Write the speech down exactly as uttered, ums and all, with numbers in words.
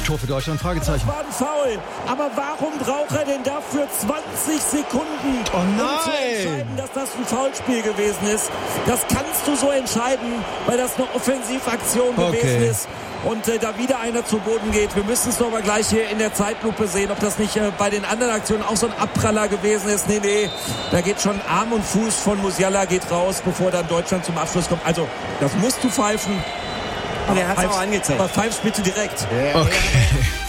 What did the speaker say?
Tor für Deutschland, Fragezeichen. Das war ein Foul. Aber warum braucht er denn dafür zwanzig Sekunden, oh nein. um zu entscheiden, dass das ein Foulspiel gewesen ist? Das kannst du so entscheiden, weil das eine Offensivaktion okay. gewesen ist. Und äh, da wieder einer zu Boden geht. Wir müssen es doch mal gleich hier in der Zeitlupe sehen, ob das nicht äh, bei den anderen Aktionen auch so ein Abpraller gewesen ist. Nee, nee, da geht schon Arm und Fuß von Musiala geht raus, bevor dann Deutschland zum Abschluss kommt. Also, das musst du pfeifen. Aber er hat es auch angezeigt. Aber pfeifst bitte direkt. Okay.